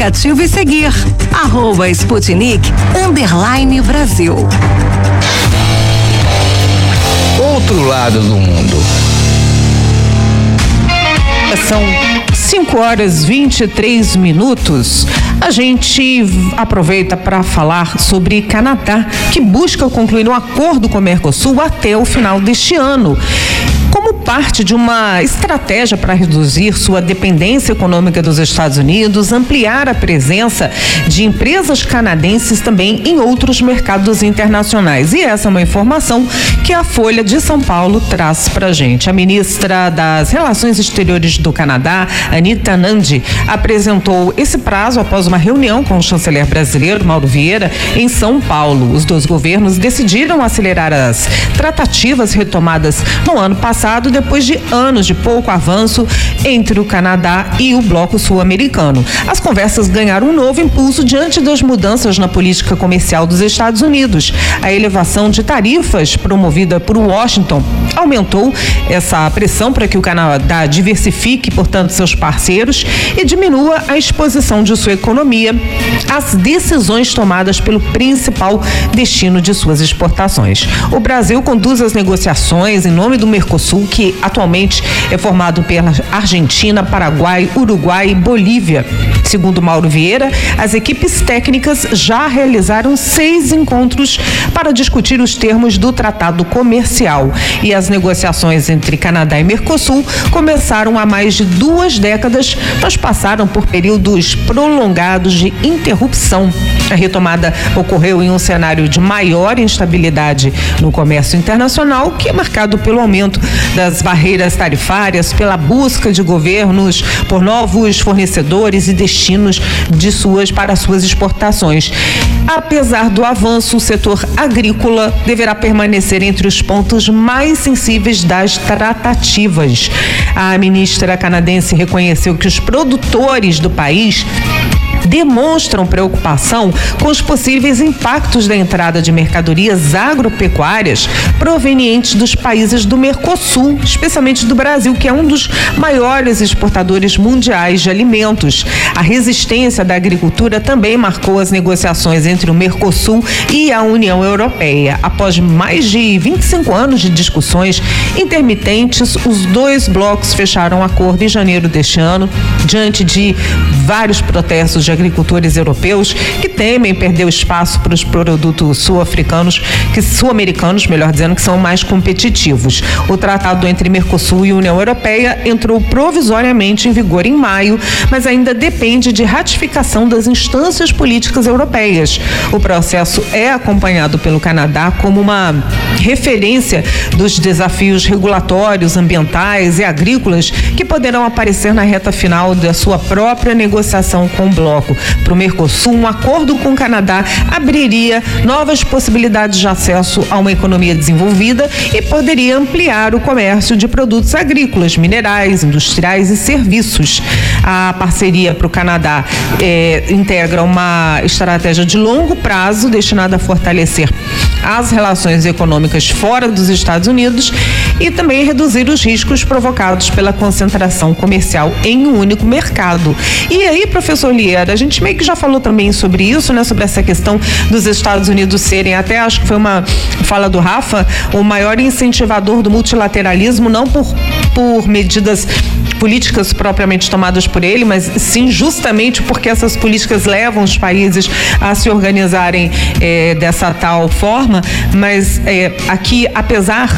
aplicativo e seguir @Sputnik_Brasil. Outro lado do mundo. São 5h23. A gente aproveita para falar sobre Canadá, que busca concluir um acordo com o Mercosul até o final deste ano, como parte de uma estratégia para reduzir sua dependência econômica dos Estados Unidos, ampliar a presença de empresas canadenses também em outros mercados internacionais. E essa é uma informação que a Folha de São Paulo traz para a gente. A ministra das Relações Exteriores do Canadá, Anita Anand, apresentou esse prazo após uma reunião com o chanceler brasileiro, Mauro Vieira, em São Paulo. Os dois governos decidiram acelerar as tratativas retomadas no ano passado, depois de anos de pouco avanço entre o Canadá e o bloco sul-americano. As conversas ganharam um novo impulso diante das mudanças na política comercial dos Estados Unidos. A elevação de tarifas promovida por Washington aumentou essa pressão para que o Canadá diversifique, portanto, seus parceiros e diminua a exposição de sua economia às decisões tomadas pelo principal destino de suas exportações. O Brasil conduz as negociações em nome do Mercosul, que atualmente é formado pela Argentina, Paraguai, Uruguai e Bolívia. Segundo Mauro Vieira, as equipes técnicas já realizaram 6 encontros para discutir os termos do tratado comercial. E as negociações entre Canadá e Mercosul começaram há mais de 2 décadas, mas passaram por períodos prolongados de interrupção. A retomada ocorreu em um cenário de maior instabilidade no comércio internacional, que é marcado pelo aumento das barreiras tarifárias, pela busca de governos por novos fornecedores e destinos para suas exportações. Apesar do avanço, o setor agrícola deverá permanecer entre os pontos mais sensíveis das tratativas. A ministra canadense reconheceu que os produtores do país demonstram preocupação com os possíveis impactos da entrada de mercadorias agropecuárias provenientes dos países do Mercosul, especialmente do Brasil, que é um dos maiores exportadores mundiais de alimentos. A resistência da agricultura também marcou as negociações entre o Mercosul e a União Europeia. Após mais de 25 anos de discussões intermitentes, os dois blocos fecharam um acordo em janeiro deste ano, diante de vários protestos de agricultores europeus que temem perder o espaço para os produtos sul-americanos, melhor dizendo, que são mais competitivos. O tratado entre Mercosul e União Europeia entrou provisoriamente em vigor em maio, mas ainda depende de ratificação das instâncias políticas europeias. O processo é acompanhado pelo Canadá como uma referência dos desafios regulatórios, ambientais e agrícolas que poderão aparecer na reta final da sua própria negociação com o bloco. Para o Mercosul, um acordo com o Canadá abriria novas possibilidades de acesso a uma economia desenvolvida e poderia ampliar o comércio de produtos agrícolas, minerais, industriais e serviços. A parceria para o Canadá integra uma estratégia de longo prazo destinada a fortalecer as relações econômicas fora dos Estados Unidos e também reduzir os riscos provocados pela concentração comercial em um único mercado. E aí, professor Liera, a gente meio que já falou também sobre isso, né? Sobre essa questão dos Estados Unidos serem, até acho que foi uma fala do Rafa, o maior incentivador do multilateralismo, não por medidas políticas propriamente tomadas por ele, mas sim justamente porque essas políticas levam os países a se organizarem dessa tal forma. Mas aqui, apesar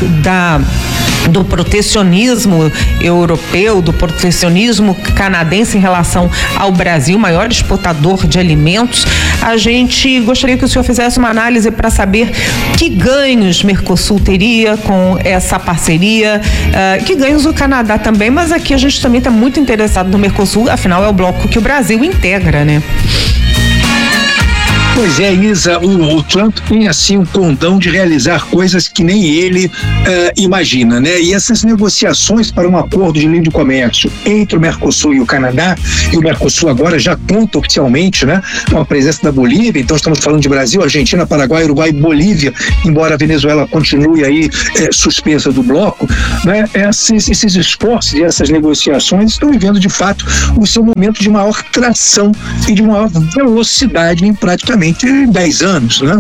do protecionismo europeu, do protecionismo canadense em relação ao Brasil, maior exportador de alimentos, a gente gostaria que o senhor fizesse uma análise para saber que ganhos Mercosul teria com essa parceria, que ganhos o Canadá também, mas aqui a gente também está muito interessado no Mercosul, afinal é o bloco que o Brasil integra, né? Pois é, Isa, o Trump tem assim um condão de realizar coisas que nem ele imagina, né? E essas negociações para um acordo de livre comércio entre o Mercosul e o Canadá, e o Mercosul agora já conta oficialmente, né, com a presença da Bolívia, então estamos falando de Brasil, Argentina, Paraguai, Uruguai e Bolívia, embora a Venezuela continue aí suspensa do bloco, né? Esses esforços e essas negociações estão vivendo de fato o seu momento de maior tração e de maior velocidade em praticamente 10 anos, né?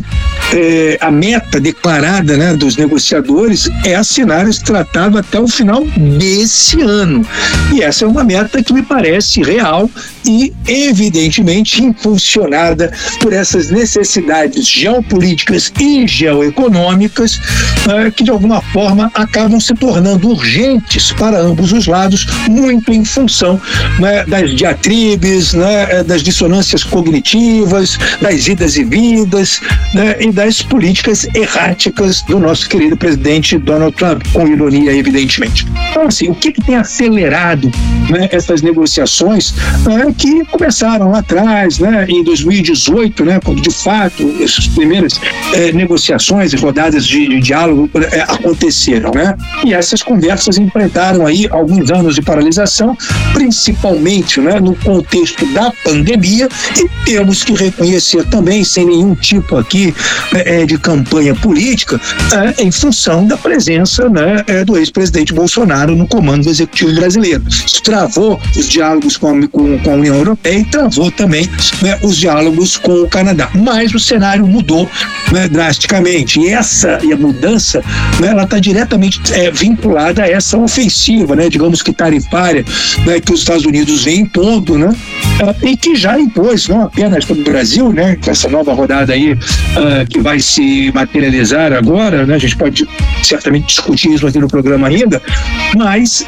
A meta declarada, né, dos negociadores é assinar esse tratado até o final desse ano. E essa é uma meta que me parece real e evidentemente impulsionada por essas necessidades geopolíticas e geoeconômicas que de alguma forma acabam se tornando urgentes para ambos os lados, muito em função, né, das diatribes, né, das dissonâncias cognitivas, das idas e vindas, né, e das políticas erráticas do nosso querido presidente Donald Trump, com ironia, evidentemente. Então, assim, o que tem acelerado, né, essas negociações que começaram lá atrás, né, em 2018, né, quando de fato essas primeiras negociações e rodadas de diálogo aconteceram, né? E essas conversas enfrentaram aí alguns anos de paralisação, principalmente, né, no contexto da pandemia, e temos que reconhecer também, sem nenhum tipo aqui de campanha política, em função da presença, né, do ex-presidente Bolsonaro no comando do Executivo brasileiro. Isso travou os diálogos com a União Europeia e travou também, né, os diálogos com o Canadá. Mas o cenário mudou, né, drasticamente. E a mudança, né, ela está diretamente vinculada a essa ofensiva, né, digamos que tarifária, né, que os Estados Unidos vem impondo, né, e que já impôs, não apenas para o Brasil, né, com essa nova rodada aí que vai se materializar agora, né, a gente pode certamente discutir isso aqui no programa ainda, mas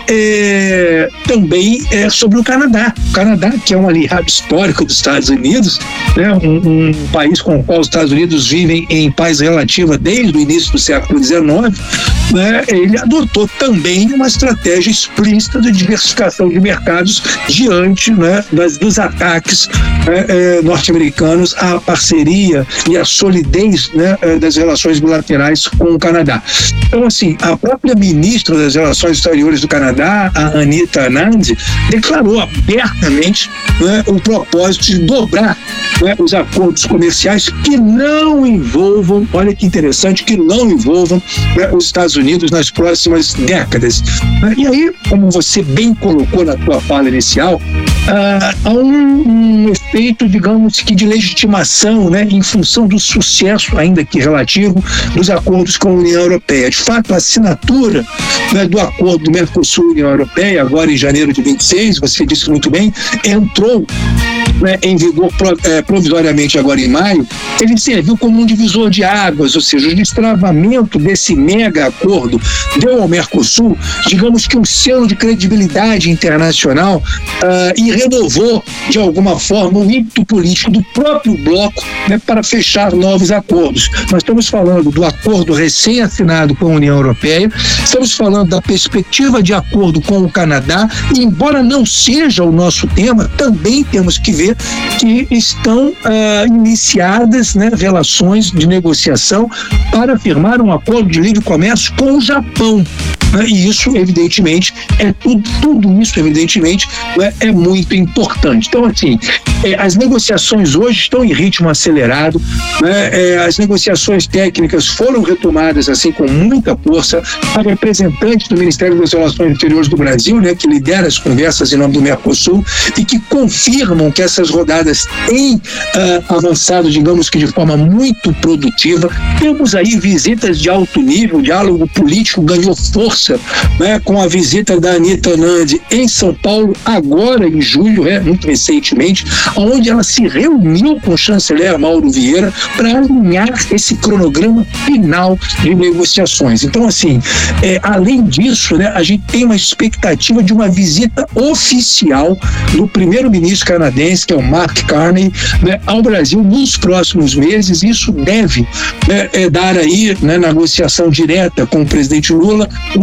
também sobre o Canadá. O Canadá, que é um aliado histórico dos Estados Unidos, né, um país com o qual os Estados Unidos vivem em paz relativa desde o início do século XIX, né, ele adotou também uma estratégia explícita de diversificação de mercados diante, né, dos ataques norte-americanos à parceria e à solidez, né, das relações bilaterais com o Canadá. Então, assim, a própria ministra das Relações Exteriores do Canadá, a Anita Anand, declarou abertamente, né, o propósito de dobrar, né, os acordos comerciais que não envolvam, olha que interessante, que não envolvam, né, os Estados Unidos nas próximas décadas. E aí, como você bem colocou na tua fala inicial, há um efeito, digamos que de legitimação, né, em função do sucesso, ainda que relativo, dos acordos com a União Europeia. De fato, a assinatura, né, do acordo do Mercosul e União Europeia, agora em janeiro de 26, você disse muito bem, entrou, né, em vigor provisoriamente agora em maio. Ele serviu como um divisor de águas, ou seja, o destravamento desse mega acordo deu ao Mercosul, digamos que um selo de credibilidade internacional e renovou, de alguma forma, o ímpeto político do próprio bloco, né, para fechar novos acordos. Nós estamos falando do acordo recém-assinado com a União Europeia, estamos falando da perspectiva de acordo com o Canadá, e embora não seja o nosso tema, também temos que ver que estão iniciadas, né, relações de negociação para firmar um acordo de livre comércio com o Japão. E isso, evidentemente, tudo isso, evidentemente, é muito importante. Então, assim, as negociações hoje estão em ritmo acelerado, né? As negociações técnicas foram retomadas, assim, com muita força. A representante do Ministério das Relações Exteriores do Brasil, né, que lidera as conversas em nome do Mercosul e que confirmam que essas rodadas têm avançado, digamos que de forma muito produtiva. Temos aí visitas de alto nível, o diálogo político ganhou força, né, com a visita da Anita Anand em São Paulo, agora em julho, muito recentemente, onde ela se reuniu com o chanceler Mauro Vieira para alinhar esse cronograma final de negociações. Então, assim, além disso, né, a gente tem uma expectativa de uma visita oficial do primeiro-ministro canadense, que é o Mark Carney, né, ao Brasil nos próximos meses. Isso deve dar aí, né, negociação direta com o presidente Lula, um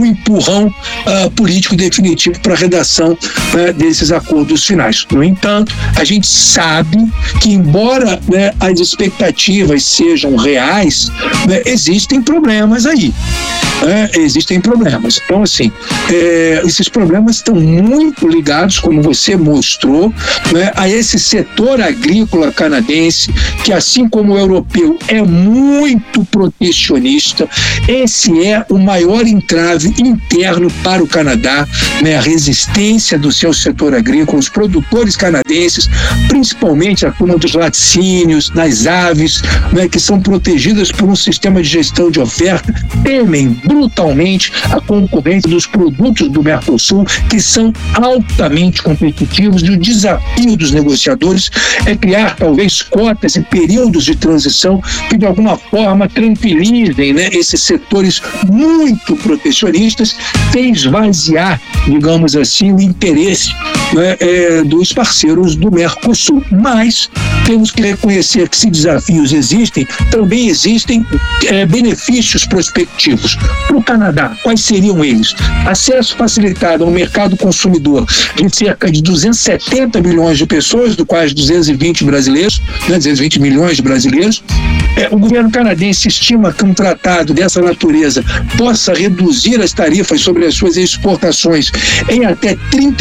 o empurrão político definitivo para a redação desses acordos finais. No entanto, a gente sabe que, embora, né, as expectativas sejam reais, né, existem problemas aí. Existem problemas. Então, assim, esses problemas estão muito ligados, como você mostrou, né, a esse setor agrícola canadense, que, assim como o europeu, é muito protecionista. Esse é o maior entrave interno para o Canadá, né, a resistência do seu setor agrícola. Os produtores canadenses, principalmente a turma dos laticínios, das aves, né, que são protegidas por um sistema de gestão de oferta, temem brutalmente a concorrência dos produtos do Mercosul, que são altamente competitivos, e o desafio dos negociadores é criar talvez cotas e períodos de transição que de alguma forma tranquilizem, né, esses setores muito protecionistas, sem esvaziar, digamos assim, o interesse, né, dos parceiros do Mercosul. Mas temos que reconhecer que, se desafios existem, também existem benefícios prospectivos. Para o Canadá, quais seriam eles? Acesso facilitado ao mercado consumidor de cerca de 270 milhões de pessoas, do quais 220 brasileiros, né, 220 milhões de brasileiros. O governo canadense estima que um tratado dessa natureza possa reduzir as tarifas sobre as suas exportações em até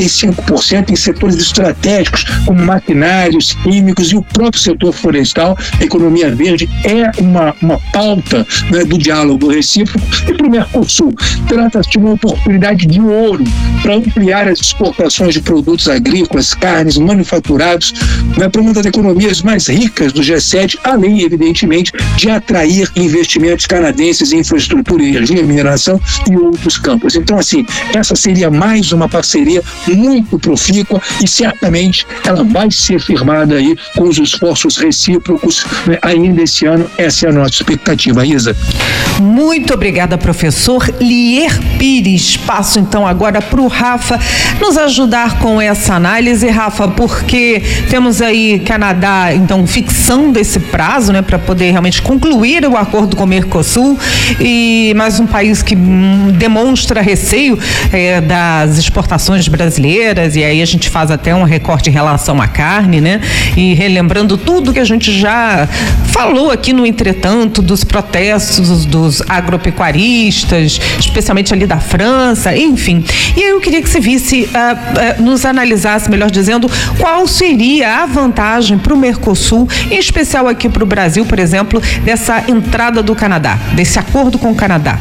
35% em setores estratégicos, como maquinários, químicos e o próprio setor florestal. A economia verde é uma pauta, né, do diálogo recíproco. E para o Mercosul, trata-se de uma oportunidade de ouro para ampliar as exportações de produtos agrícolas, carnes, manufaturados, né, para uma das economias mais ricas do G7, além, evidentemente, de atrair investimentos canadenses em infraestrutura, energia, mineração e outros campos. Então, assim, essa seria mais uma parceria muito profícua e certamente ela vai ser firmada aí com os esforços recíprocos, né, ainda esse ano. Essa é a nossa expectativa, Isa. Muito obrigada, professor Lier Pires. Passo então agora para o Rafa nos ajudar com essa análise, Rafa, porque temos aí Canadá, então, fixando esse prazo, né, para poder realmente concluir o acordo com o Mercosul, e mais um país que demonstra receio das exportações brasileiras, e aí a gente faz até um recorte em relação à carne, né? E relembrando tudo que a gente já falou aqui no entretanto, dos protestos dos agropecuaristas, especialmente ali da França, enfim. E aí eu queria que você visse, nos analisasse, melhor dizendo, qual seria a vantagem para o Mercosul, em especial aqui para o Brasil, por exemplo, dessa entrada do Canadá, desse acordo com o Canadá.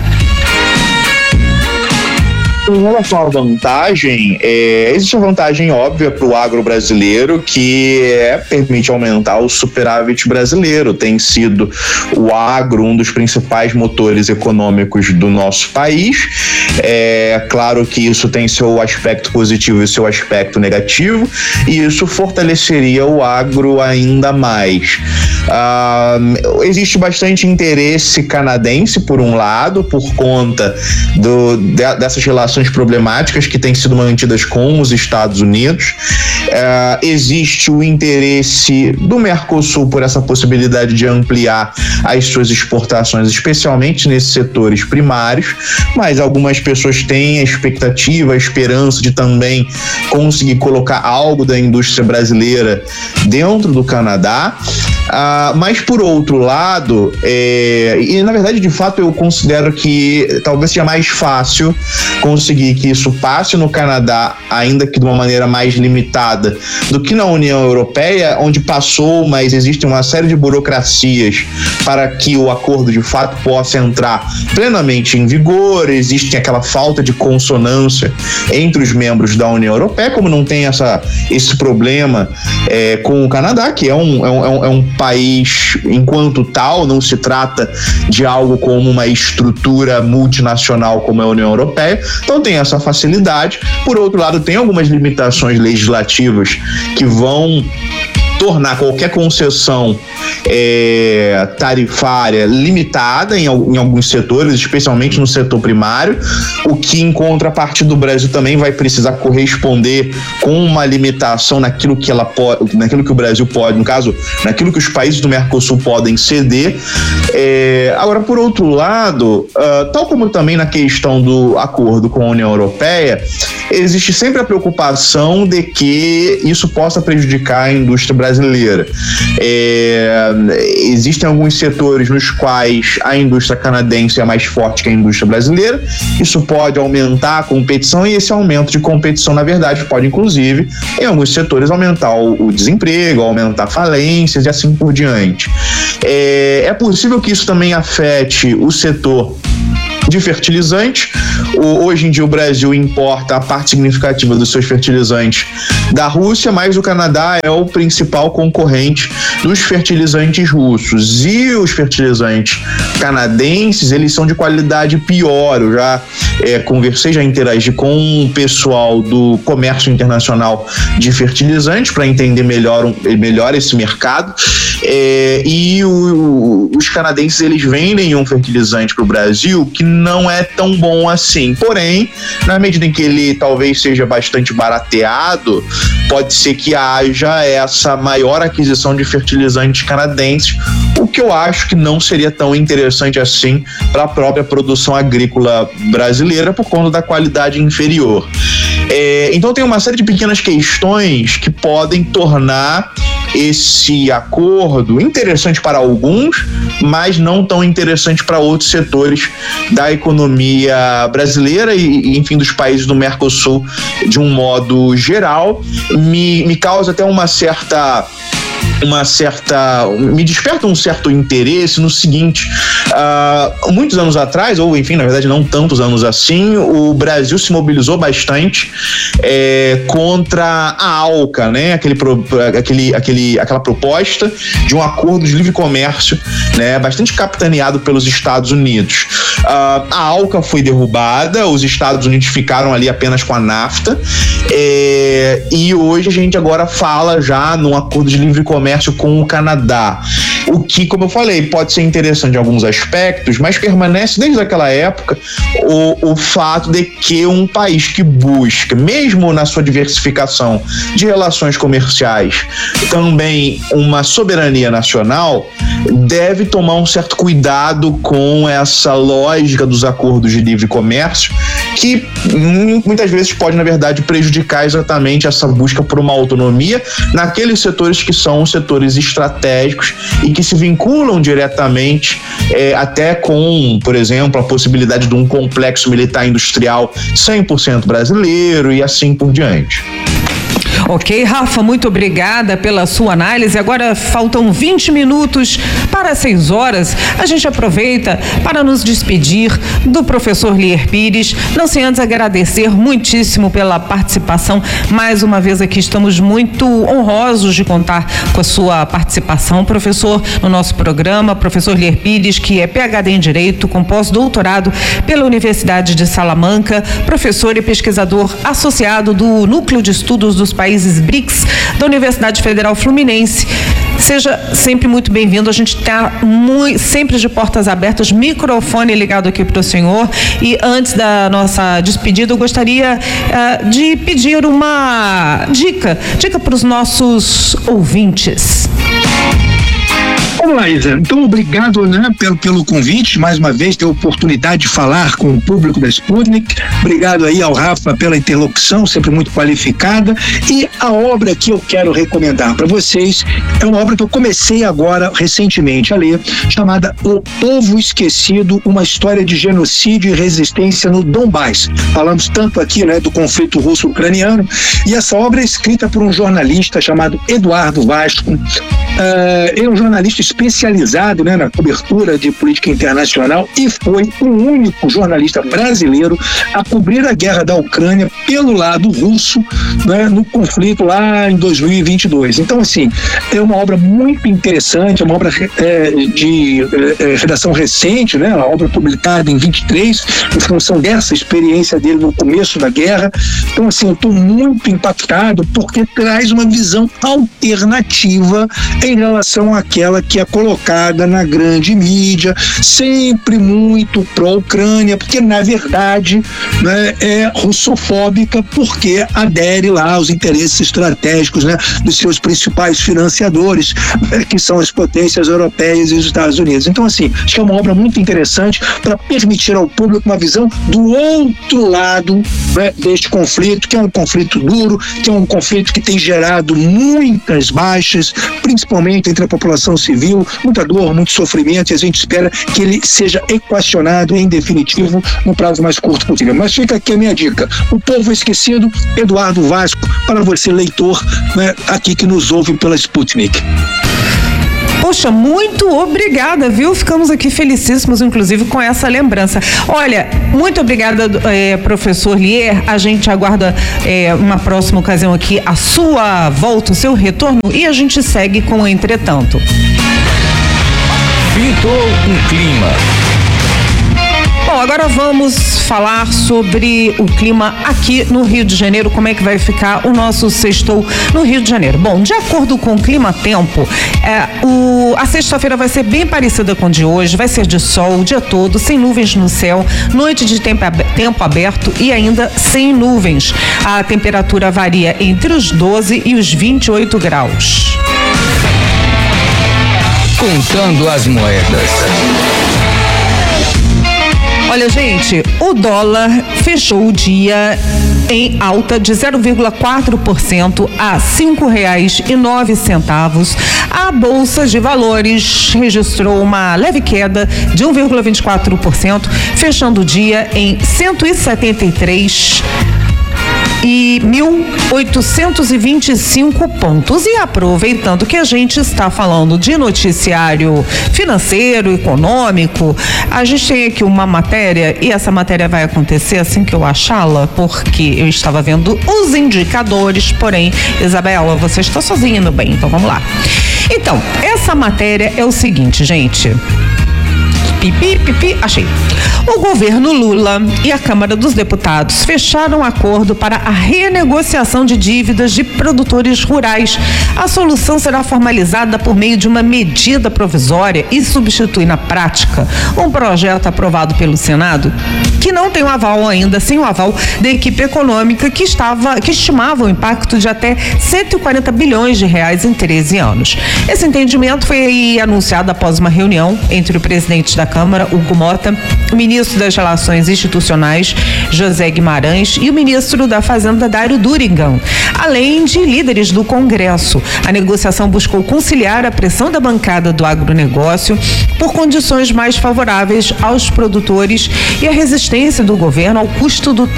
Em relação à vantagem, existe a vantagem óbvia para o agro brasileiro, que permite aumentar o superávit brasileiro. Tem sido o agro um dos principais motores econômicos do nosso país. É claro que isso tem seu aspecto positivo e seu aspecto negativo, e isso fortaleceria o agro ainda mais. Existe bastante interesse canadense, por um lado, por conta dessas relações problemáticas que têm sido mantidas com os Estados Unidos. Existe o interesse do Mercosul por essa possibilidade de ampliar as suas exportações, especialmente nesses setores primários, mas algumas pessoas têm a expectativa, a esperança de também conseguir colocar algo da indústria brasileira dentro do Canadá. Mas, por outro lado, e na verdade, de fato, eu considero que talvez seja mais fácil conseguir que isso passe no Canadá, ainda que de uma maneira mais limitada, do que na União Europeia, onde passou, mas existe uma série de burocracias para que o acordo de fato possa entrar plenamente em vigor. Existe aquela falta de consonância entre os membros da União Europeia, como não tem esse problema com o Canadá, que é um país, enquanto tal, não se trata de algo como uma estrutura multinacional como é a União Europeia, então tem essa facilidade. Por outro lado, tem algumas limitações legislativas que vão tornar qualquer concessão tarifária limitada em alguns setores, especialmente no setor primário, o que em contrapartida do Brasil também vai precisar corresponder com uma limitação naquilo que o Brasil pode, no caso, naquilo que os países do Mercosul podem ceder. Agora, por outro lado, tal como também na questão do acordo com a União Europeia, existe sempre a preocupação de que isso possa prejudicar a indústria brasileira. Existem alguns setores nos quais a indústria canadense é mais forte que a indústria brasileira. Isso pode aumentar a competição, e esse aumento de competição, na verdade, pode, inclusive, em alguns setores, aumentar o desemprego, aumentar falências e assim por diante. É possível que isso também afete o setor de fertilizantes. Hoje em dia o Brasil importa a parte significativa dos seus fertilizantes da Rússia, mas o Canadá é o principal concorrente dos fertilizantes russos, e os fertilizantes canadenses, eles são de qualidade pior. Eu já conversei, já interagi com o pessoal do comércio internacional de fertilizantes para entender melhor esse mercado, e os canadenses, eles vendem um fertilizante para o Brasil que não é tão bom assim. Porém, na medida em que ele talvez seja bastante barateado, pode ser que haja essa maior aquisição de fertilizantes canadenses, o que eu acho que não seria tão interessante assim para a própria produção agrícola brasileira, por conta da qualidade inferior. Então tem uma série de pequenas questões que podem tornar esse acordo interessante para alguns, mas não tão interessante para outros setores da economia brasileira e enfim, dos países do Mercosul de um modo geral. Me causa até me desperta um certo interesse no seguinte: muitos anos atrás, ou enfim, na verdade não tantos anos assim, o Brasil se mobilizou bastante contra a ALCA, né? Aquela proposta de um acordo de livre comércio, né? Bastante capitaneado pelos Estados Unidos. A ALCA foi derrubada, os Estados Unidos ficaram ali apenas com a NAFTA, e hoje a gente agora fala já num acordo de livre comércio com o Canadá, o que, como eu falei, pode ser interessante em alguns aspectos, mas permanece desde aquela época o fato de que um país que busca, mesmo na sua diversificação de relações comerciais, também uma soberania nacional, deve tomar um certo cuidado com essa lógica dos acordos de livre comércio, que muitas vezes pode, na verdade, prejudicar exatamente essa busca por uma autonomia naqueles setores que são setores estratégicos e que se vinculam diretamente até com, por exemplo, a possibilidade de um complexo militar industrial 100% brasileiro e assim por diante. Ok, Rafa, muito obrigada pela sua análise. Agora faltam 20 minutos para 6 horas. A gente aproveita para nos despedir do professor Lier Pires, não sem antes agradecer muitíssimo pela participação. Mais uma vez aqui estamos muito honrosos de contar com a sua participação, professor, no nosso programa. Professor Lier Pires, que é PhD em Direito, com pós-doutorado pela Universidade de Salamanca, professor e pesquisador associado do Núcleo de Estudos dos Países BRICS da Universidade Federal Fluminense. Seja sempre muito bem-vindo. A gente está sempre de portas abertas, microfone ligado aqui para o senhor. E antes da nossa despedida, eu gostaria de pedir uma dica para os nossos ouvintes. Vamos lá, Isa. Então, obrigado, né, pelo convite, mais uma vez, ter a oportunidade de falar com o público da Sputnik. Obrigado aí ao Rafa pela interlocução, sempre muito qualificada. E a obra que eu quero recomendar para vocês é uma obra que eu comecei agora, recentemente, a ler, chamada O Povo Esquecido, uma história de genocídio e resistência no Donbás. Falamos tanto aqui, né, do conflito russo-ucraniano, e essa obra é escrita por um jornalista chamado Eduardo Vasco, ele é um jornalista especializado, né, na cobertura de política internacional e foi o único jornalista brasileiro a cobrir a guerra da Ucrânia pelo lado russo, né, no conflito lá em 2022. Então, assim, é uma obra muito interessante, é uma obra de redação recente, né, uma obra publicada em 23, em função dessa experiência dele no começo da guerra. Então, assim, eu estou muito impactado porque traz uma visão alternativa em relação àquela que é colocada na grande mídia, sempre muito pró-Ucrânia, porque, na verdade, né, é russofóbica porque adere lá aos interesses estratégicos, né, dos seus principais financiadores, que são as potências europeias e os Estados Unidos. Então, assim, acho que é uma obra muito interessante para permitir ao público uma visão do outro lado, né, deste conflito, que é um conflito duro, que é um conflito que tem gerado muitas baixas, principalmente entre a população civil, muita dor, muito sofrimento, e a gente espera que ele seja equacionado em definitivo no prazo mais curto possível. Mas fica aqui a minha dica: O Povo Esquecido, Eduardo Vasco, para você, leitor, né, aqui que nos ouve pela Sputnik. Poxa, muito obrigada, viu? Ficamos aqui felicíssimos, inclusive, com essa lembrança. Olha, muito obrigada, professor Lier. A gente aguarda uma próxima ocasião aqui a sua volta, o seu retorno, e a gente segue com o Entretanto. Pintou um clima. Bom, agora vamos falar sobre o clima aqui no Rio de Janeiro, como é que vai ficar o nosso sextou no Rio de Janeiro. Bom, de acordo com o Clima Tempo, a sexta-feira vai ser bem parecida com a de hoje, vai ser de sol o dia todo, sem nuvens no céu, noite de tempo aberto e ainda sem nuvens. A temperatura varia entre os 12 e os 28 graus. Contando as moedas. Olha, gente, o dólar fechou o dia em alta de 0,4% a R$ 5,09. A Bolsa de Valores registrou uma leve queda de 1,24%, fechando o dia em 1.825 pontos. E aproveitando que a gente está falando de noticiário financeiro, econômico, a gente tem aqui uma matéria, e essa matéria vai acontecer assim que eu achá-la, porque eu estava vendo os indicadores, porém, Isabela, você está sozinha no bem, então vamos lá. Então, essa matéria é o seguinte, gente. Achei. O governo Lula e a Câmara dos Deputados fecharam um acordo para a renegociação de dívidas de produtores rurais. A solução será formalizada por meio de uma medida provisória e substitui na prática um projeto aprovado pelo Senado que não tem o aval ainda, sem o aval da equipe econômica que estimava o impacto de até 140 bilhões de reais em 13 anos. Esse entendimento foi anunciado após uma reunião entre o presidente da Câmara, Hugo Mota, o ministro das Relações Institucionais, José Guimarães, e o ministro da Fazenda, Dário Durigan, além de líderes do Congresso. A negociação buscou conciliar a pressão da bancada do agronegócio por condições mais favoráveis aos produtores e a resistência do governo ao custo do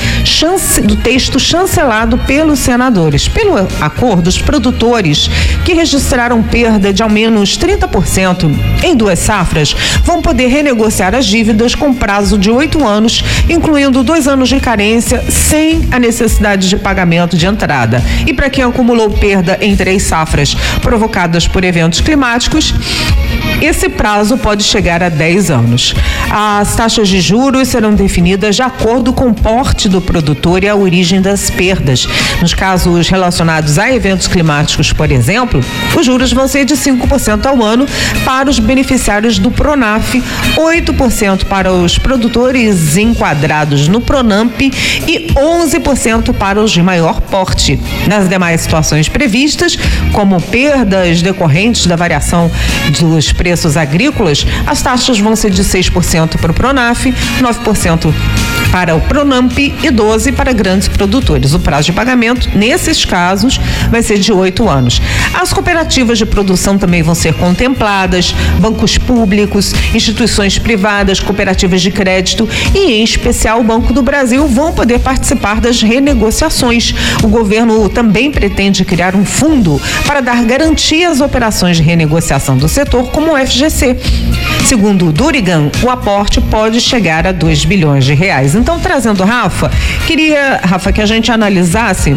texto chancelado pelos senadores. Pelo acordo, os produtores que registraram perda de ao menos 30% em 2 safras vão poder renegociar as dívidas com prazo de 8 anos, incluindo 2 anos de carência, sem a necessidade de pagamento de entrada. E para quem acumulou perda em 3 safras provocadas por eventos climáticos, esse prazo pode chegar a 10 anos. As taxas de juros serão definidas de acordo com o porte do produtor e a origem das perdas. Nos casos relacionados a eventos climáticos, por exemplo, os juros vão ser de 5% ao ano para os beneficiários do Pronaf, 8% para os produtores enquadrados no Pronamp e 11% para os de maior porte. Nas demais situações previstas, como perdas decorrentes da variação dos preços agrícolas, as taxas vão ser de 6% para o Pronaf, 9% para o Pronamp e 12% para grandes produtores. O prazo de pagamento, nesses casos, vai ser de 8 anos. As cooperativas de produção também vão ser contempladas, bancos públicos, instituições privadas, cooperativas de crédito e, em especial, o Banco do Brasil vão poder participar das renegociações. O governo também pretende criar um fundo para dar garantia às operações de renegociação do setor, como o FGC. Segundo o Durigan, o aporte pode chegar a 2 bilhões de reais. Então, trazendo Rafa, queria, que a gente analisasse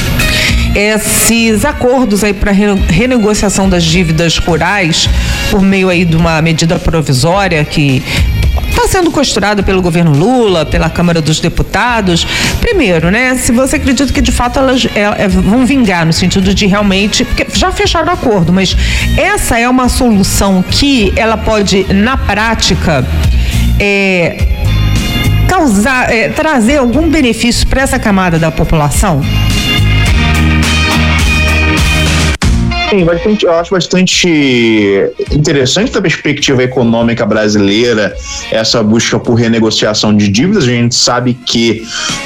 esses acordos aí para renegociação das dívidas rurais por meio aí de uma medida provisória que está sendo costurada pelo governo Lula, pela Câmara dos Deputados. Primeiro, né, se você acredita que de fato elas vão vingar no sentido de realmente, porque já fecharam o acordo, mas essa é uma solução que ela pode, na prática, trazer algum benefício para essa camada da população? Sim, eu acho bastante interessante da perspectiva econômica brasileira essa busca por renegociação de dívidas. A gente sabe que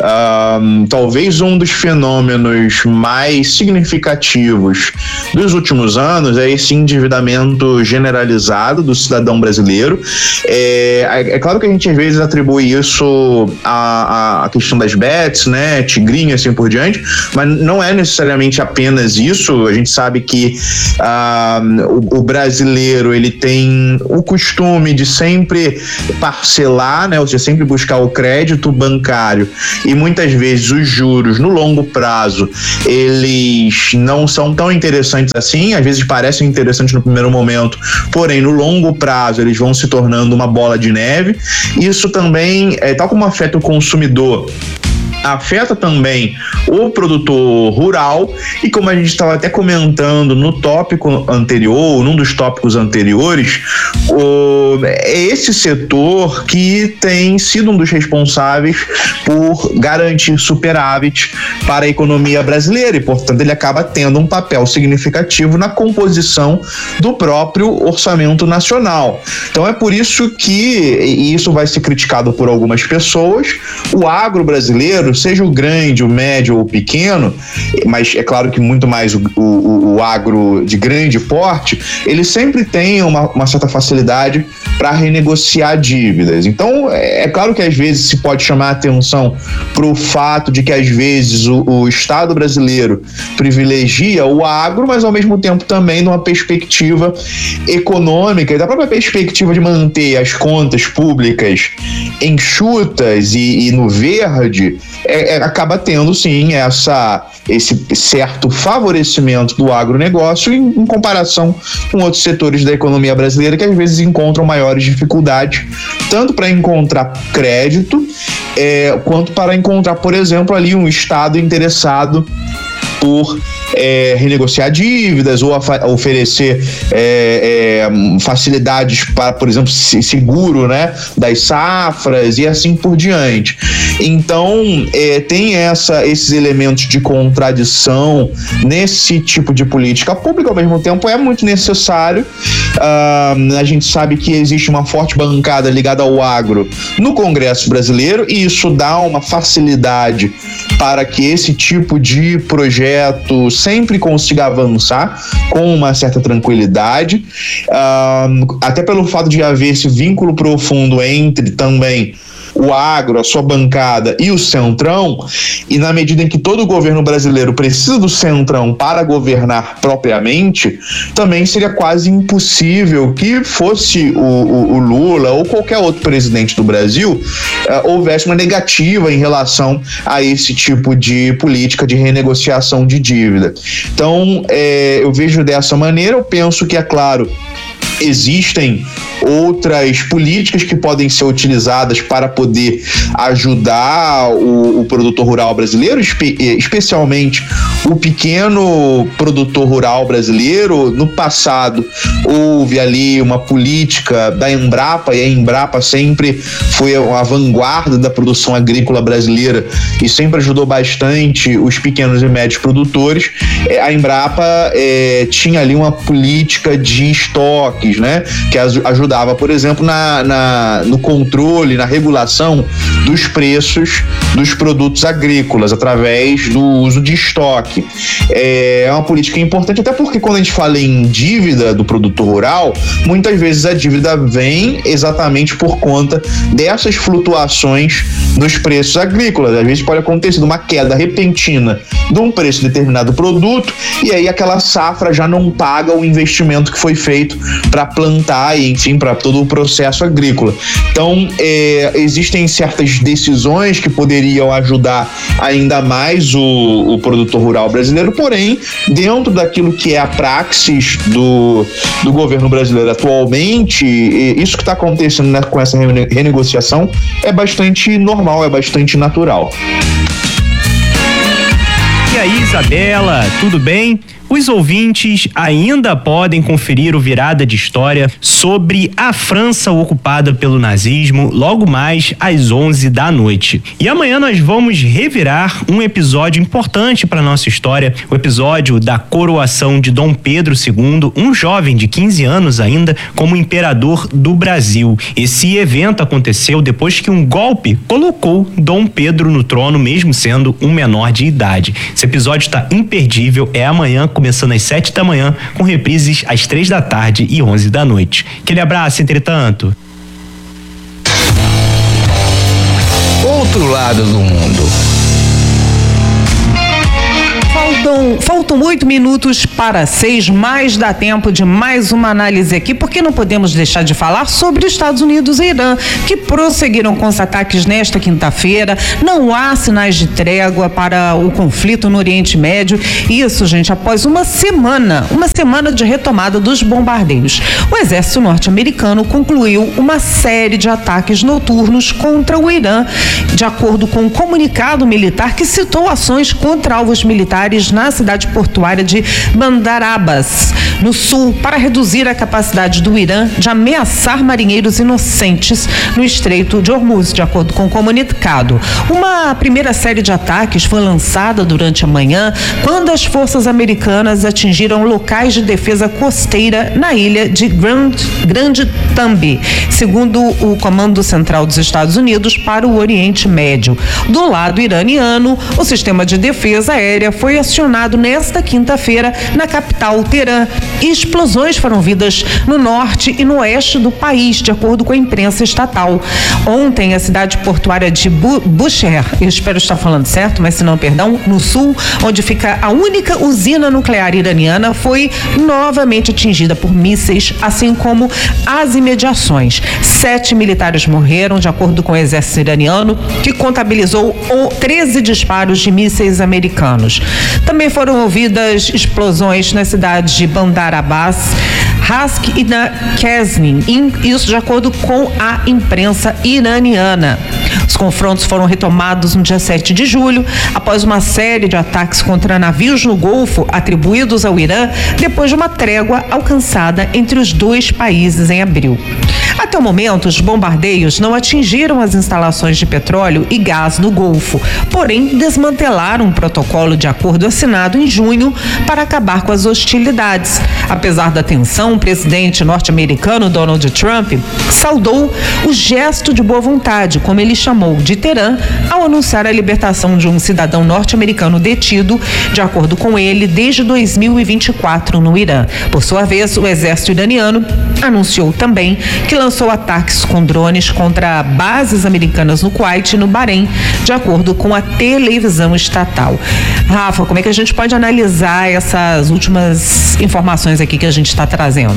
talvez um dos fenômenos mais significativos dos últimos anos é esse endividamento generalizado do cidadão brasileiro. É claro que a gente às vezes atribui isso à questão das bets, né, tigrinho, assim por diante, mas não é necessariamente apenas isso. A gente sabe que o brasileiro ele tem o costume de sempre parcelar, né, ou seja, sempre buscar o crédito bancário, e muitas vezes os juros no longo prazo eles não são tão interessantes assim. Às vezes parecem interessantes no primeiro momento, porém no longo prazo eles vão se tornando uma bola de neve. Isso também, tal como afeta o consumidor, afeta também o produtor rural, e como a gente estava até comentando no tópico anterior, num dos tópicos anteriores, é esse setor que tem sido um dos responsáveis por garantir superávit para a economia brasileira, e portanto ele acaba tendo um papel significativo na composição do próprio orçamento nacional. Então é por isso que, e isso vai ser criticado por algumas pessoas, o agro brasileiro, seja o grande, o médio ou o pequeno, mas é claro que muito mais o agro de grande porte, ele sempre tem uma certa facilidade para renegociar dívidas. Então, é claro que às vezes se pode chamar a atenção para o fato de que às vezes o Estado brasileiro privilegia o agro, mas ao mesmo tempo também numa perspectiva econômica e da própria perspectiva de manter as contas públicas enxutas e no verde, acaba tendo sim esse certo favorecimento do agronegócio em comparação com outros setores da economia brasileira que às vezes encontram maiores dificuldades, tanto para encontrar crédito, quanto para encontrar, por exemplo, ali um Estado interessado por renegociar dívidas ou oferecer facilidades para, por exemplo, seguro, né, das safras e assim por diante. Então, tem esses elementos de contradição nesse tipo de política pública. Ao mesmo tempo, é muito necessário. A gente sabe que existe uma forte bancada ligada ao agro no Congresso brasileiro, e isso dá uma facilidade para que esse tipo de projeto sempre consiga avançar com uma certa tranquilidade, até pelo fato de haver esse vínculo profundo entre também o agro, a sua bancada e o Centrão, e na medida em que todo o governo brasileiro precisa do Centrão para governar propriamente, também seria quase impossível que fosse o Lula ou qualquer outro presidente do Brasil houvesse uma negativa em relação a esse tipo de política de renegociação de dívida. Então, eu vejo dessa maneira. Eu penso que, é claro, existem outras políticas que podem ser utilizadas para poder ajudar o produtor rural brasileiro, especialmente o pequeno produtor rural brasileiro. No passado houve ali uma política da Embrapa, e a Embrapa sempre foi a vanguarda da produção agrícola brasileira e sempre ajudou bastante os pequenos e médios produtores. A Embrapa tinha ali uma política de estoques, país, né? Que ajudava, por exemplo, no controle, na regulação dos preços dos produtos agrícolas através do uso de estoque. É uma política importante, até porque quando a gente fala em dívida do produtor rural, muitas vezes a dívida vem exatamente por conta dessas flutuações nos preços agrícolas. Às vezes pode acontecer uma queda repentina de um preço de determinado produto e aí aquela safra já não paga o investimento que foi feito para plantar e, enfim, para todo o processo agrícola. Então, existem certas decisões que poderiam ajudar ainda mais o produtor rural brasileiro, porém, dentro daquilo que é a praxis do governo brasileiro atualmente, isso que está acontecendo, né, com essa renegociação é bastante normal, é bastante natural. E aí, Isabela, tudo bem? Os ouvintes ainda podem conferir o Virada de História sobre a França ocupada pelo nazismo logo mais às 11 da noite. E amanhã nós vamos revirar um episódio importante para nossa história, o episódio da coroação de Dom Pedro II, um jovem de 15 anos ainda, como imperador do Brasil. Esse evento aconteceu depois que um golpe colocou Dom Pedro no trono, mesmo sendo um menor de idade. Esse episódio está imperdível, é amanhã, começando às 7 da manhã, com reprises às 3 da tarde e 11 da noite. Aquele abraço, entretanto. Outro lado do mundo. Faltam 8 minutos para 6, mas dá tempo de mais uma análise aqui, porque não podemos deixar de falar sobre Estados Unidos e Irã, que prosseguiram com os ataques nesta quinta-feira. Não há sinais de trégua para o conflito no Oriente Médio. Isso, gente, após uma semana de retomada dos bombardeios. O exército norte-americano concluiu uma série de ataques noturnos contra o Irã, de acordo com um comunicado militar que citou ações contra alvos militares na cidade portuária de Bandar Abbas, no sul, para reduzir a capacidade do Irã de ameaçar marinheiros inocentes no Estreito de Hormuz, de acordo com o comunicado. Uma primeira série de ataques foi lançada durante a manhã, quando as forças americanas atingiram locais de defesa costeira na ilha de Grande Tambi, segundo o Comando Central dos Estados Unidos para o Oriente Médio. Do lado iraniano, o sistema de defesa aérea foi acionado nesta quinta-feira na capital Teherã. Explosões foram ouvidas no norte e no oeste do país, de acordo com a imprensa estatal. Ontem, a cidade portuária de Bushehr, eu espero estar falando certo, mas se não, perdão, no sul, onde fica a única usina nuclear iraniana, foi novamente atingida por mísseis, assim como as imediações. 7 militares morreram, de acordo com o exército iraniano, que contabilizou 13 disparos de mísseis americanos. Também foram ouvidas explosões nas cidades de Bandar Abbas, Rask e na Qazvin, isso de acordo com a imprensa iraniana. Os confrontos foram retomados no dia 7 de julho, após uma série de ataques contra navios no Golfo atribuídos ao Irã, depois de uma trégua alcançada entre os dois países em abril. Até o momento, os bombardeios não atingiram as instalações de petróleo e gás no Golfo, porém desmantelaram um protocolo de acordo assinado em junho para acabar com as hostilidades. Apesar da tensão, o presidente norte-americano Donald Trump saudou o gesto de boa vontade, como ele chamou, de Teherã, ao anunciar a libertação de um cidadão norte-americano detido, de acordo com ele, desde 2024 no Irã. Por sua vez, o exército iraniano anunciou também que lançou ataques com drones contra bases americanas no Kuwait e no Bahrein, de acordo com a televisão estatal. Rafa, como é que a gente pode analisar essas últimas informações aqui que a gente está trazendo?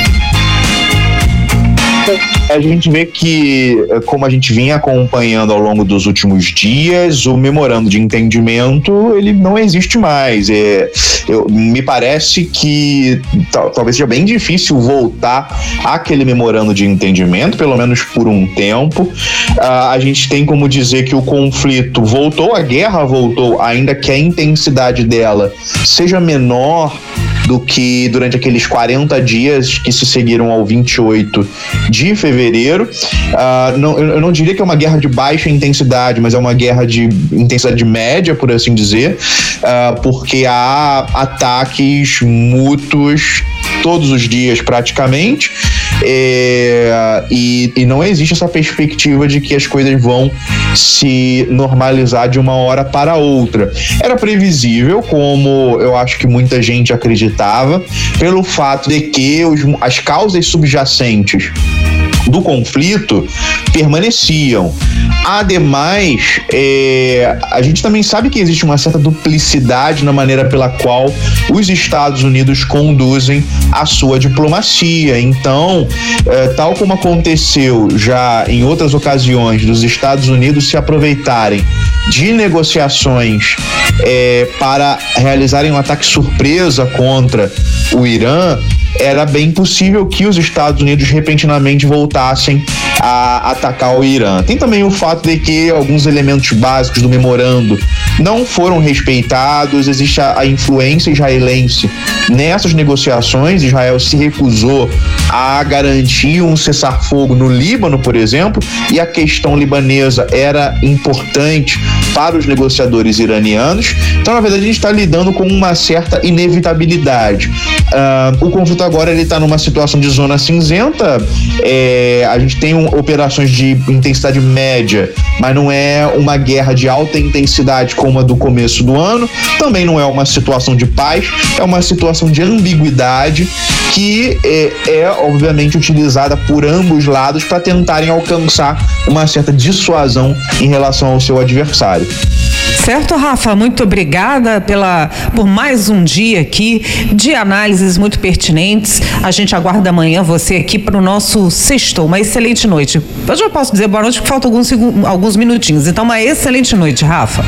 A gente vê que, como a gente vinha acompanhando ao longo dos últimos dias, o memorando de entendimento, ele não existe mais. Me parece que talvez seja bem difícil voltar àquele memorando de entendimento, pelo menos por um tempo. A gente tem como dizer que o conflito voltou, a guerra voltou, ainda que a intensidade dela seja menor do que durante aqueles 40 dias que se seguiram ao 28 de fevereiro. Eu não diria que é uma guerra de baixa intensidade, mas é uma guerra de intensidade média, por assim dizer, porque há ataques mútuos todos os dias praticamente, e não existe essa perspectiva de que as coisas vão se normalizar de uma hora para outra. Era previsível, como eu acho que muita gente acreditava, pelo fato de que as causas subjacentes do conflito permaneciam. Ademais, a gente também sabe que existe uma certa duplicidade na maneira pela qual os Estados Unidos conduzem a sua diplomacia. Então, tal como aconteceu já em outras ocasiões dos Estados Unidos se aproveitarem de negociações para realizarem um ataque surpresa contra o Irã, era bem possível que os Estados Unidos repentinamente voltassem a atacar o Irã. Tem também o fato de que alguns elementos básicos do memorando não foram respeitados, existe a influência israelense nessas negociações. Israel se recusou a garantir um cessar-fogo no Líbano, por exemplo, e a questão libanesa era importante para os negociadores iranianos. Então, na verdade, a gente está lidando com uma certa inevitabilidade. O conflito agora está numa situação de zona cinzenta. A gente tem operações de intensidade média, mas não é uma guerra de alta intensidade como a do começo do ano. Também não é uma situação de paz, é uma situação de ambiguidade que é obviamente utilizada por ambos lados para tentarem alcançar uma certa dissuasão em relação ao seu adversário. Certo, Rafa, muito obrigada por mais um dia aqui de análises muito pertinentes. A gente aguarda amanhã você aqui para o nosso sextou. Uma excelente noite. Eu já posso dizer boa noite porque faltam alguns minutinhos. Então, uma excelente noite, Rafa.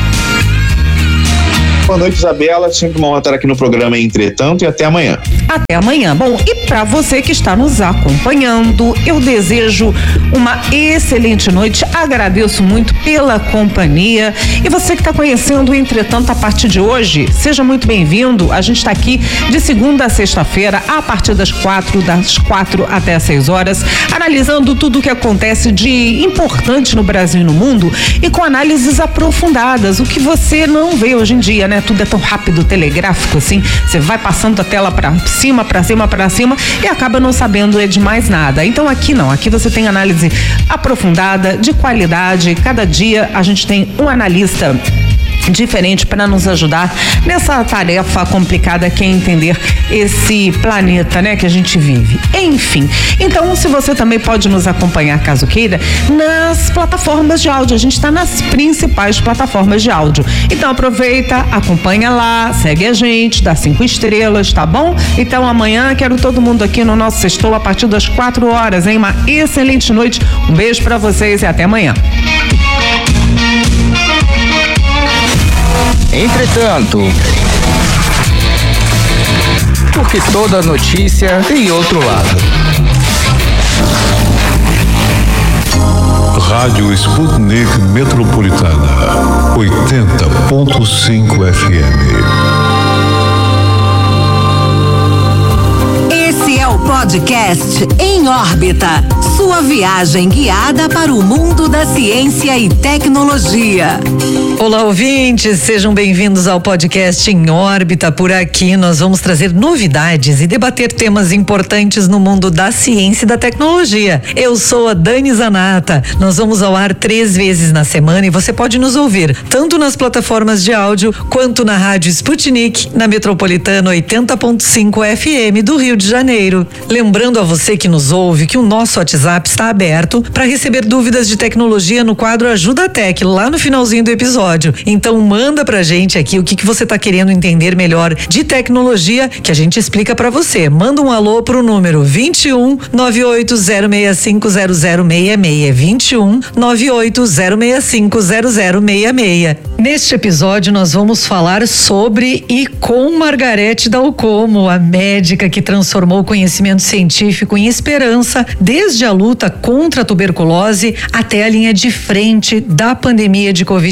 Boa noite, Isabela. Sempre uma honra estar aqui no programa Entretanto, e até amanhã. Até amanhã. Bom, e para você que está nos acompanhando, eu desejo uma excelente noite. Agradeço muito pela companhia. E você que está conhecendo o Entretanto a partir de hoje, seja muito bem-vindo. A gente está aqui de segunda a sexta-feira, a partir das 4 até as 6 horas, analisando tudo o que acontece de importante no Brasil e no mundo e com análises aprofundadas, o que você não vê hoje em dia, né? Tudo é tão rápido, telegráfico, assim, você vai passando a tela pra cima e acaba não sabendo de mais nada. Então aqui não, aqui você tem análise aprofundada, de qualidade. Cada dia a gente tem um analista diferente para nos ajudar nessa tarefa complicada que é entender esse planeta, né, que a gente vive. Enfim, então se você também pode nos acompanhar, caso queira, nas plataformas de áudio. A gente está nas principais plataformas de áudio. Então aproveita, acompanha lá, segue a gente, dá 5 estrelas, tá bom? Então amanhã quero todo mundo aqui no nosso sextou a partir das 4 horas, hein? Uma excelente noite, um beijo para vocês e até amanhã. Entretanto, porque toda notícia tem outro lado. Rádio Sputnik Metropolitana, 80.5 FM. Podcast Em Órbita, sua viagem guiada para o mundo da ciência e tecnologia. Olá, ouvintes, sejam bem-vindos ao podcast Em Órbita. Por aqui nós vamos trazer novidades e debater temas importantes no mundo da ciência e da tecnologia. Eu sou a Dani Zanata. Nós vamos ao ar 3 vezes na semana e você pode nos ouvir tanto nas plataformas de áudio quanto na Rádio Sputnik, na Metropolitana 80.5 FM do Rio de Janeiro. Lembrando a você que nos ouve que o nosso WhatsApp está aberto para receber dúvidas de tecnologia no quadro Ajuda Tech, lá no finalzinho do episódio. Então manda pra gente aqui o que você tá querendo entender melhor de tecnologia, que a gente explica pra você. Manda um alô pro número 21 980650066, 21 980650066. Neste episódio nós vamos falar sobre e com Margarete Dalcomo, a médica que transformou o conhecimento científico em esperança, desde a luta contra a tuberculose até a linha de frente da pandemia de Covid-19.